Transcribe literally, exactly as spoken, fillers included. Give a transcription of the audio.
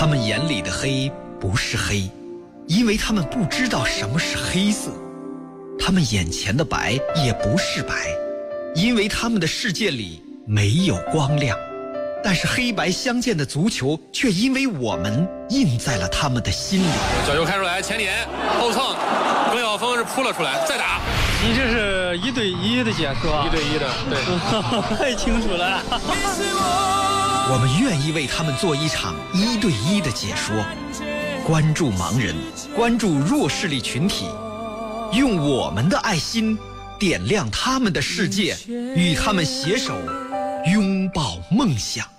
他们眼里的黑不是黑，因为他们不知道什么是黑色；他们眼前的白也不是白，因为他们的世界里没有光亮。但是黑白相间的足球却因为我们印在了他们的心里。 角球开出来，前点后蹭，耿晓峰是扑了出来，再打。 你这是一对一的解说， 一对一的，对， 太清楚了。 我们愿意为他们做一场一对一的解说，关注盲人，关注弱势力群体，用我们的爱心点亮他们的世界，与他们携手拥抱梦想。